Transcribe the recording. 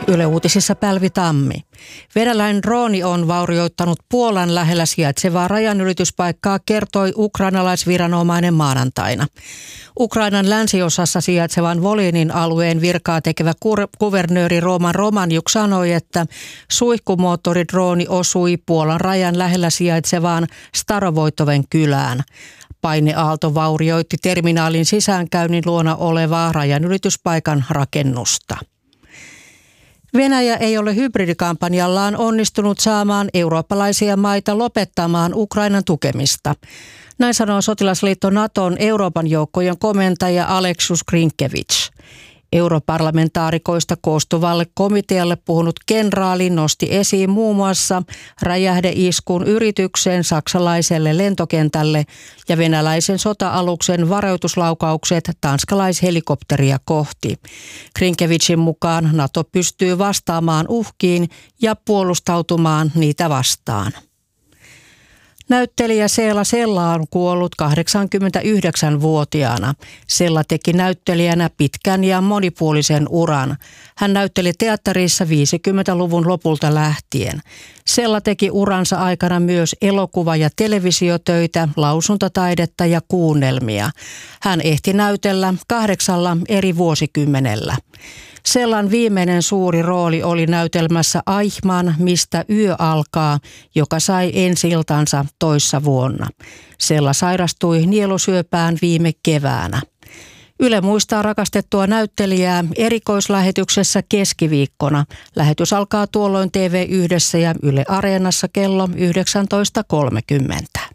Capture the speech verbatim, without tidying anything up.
Yle Uutisissa Pälvi Tammi. Venäläinen drooni on vaurioittanut Puolan lähellä sijaitsevaa rajanylityspaikkaa, kertoi ukrainalaisviranomainen maanantaina. Ukrainan länsiosassa sijaitsevan Volinin alueen virkaa tekevä kuvernööri Roman Romanjuk sanoi, että suihkumoottoridrooni osui Puolan rajan lähellä sijaitsevaan Starovoitoven kylään. Paineaalto vaurioitti terminaalin sisäänkäynnin luona olevaa rajanylityspaikan rakennusta. Venäjä ei ole hybridikampanjallaan onnistunut saamaan eurooppalaisia maita lopettamaan Ukrainan tukemista. Näin sanoo sotilasliitto Naton Euroopan joukkojen komentaja Aleksus Grinkevich. Europarlamentaarikoista koostuvalle komitealle puhunut kenraali nosti esiin muun muassa räjähdeiskun yritykseen saksalaiselle lentokentälle ja venäläisen sota-aluksen varoituslaukaukset tanskalaishelikopteria kohti. Grinkevichin mukaan NATO pystyy vastaamaan uhkiin ja puolustautumaan niitä vastaan. Näyttelijä Seela Sella on kuollut kahdeksankymmentäyhdeksänvuotiaana. Sella teki näyttelijänä pitkän ja monipuolisen uran. Hän näytteli teatterissa viisikymmentäluvun lopulta lähtien. Sella teki uransa aikana myös elokuva- ja televisiotöitä, lausuntataidetta ja kuunnelmia. Hän ehti näytellä kahdeksalla eri vuosikymmenellä. Sellan viimeinen suuri rooli oli näytelmässä Eichmann, mistä yö alkaa, joka sai ensi-iltansa toissa vuonna. Sella sairastui nielusyöpään viime keväänä. Yle muistaa rakastettua näyttelijää erikoislähetyksessä keskiviikkona. Lähetys alkaa tuolloin T V yhdessä ja Yle Areenassa kello yhdeksäntoista kolmekymmentä.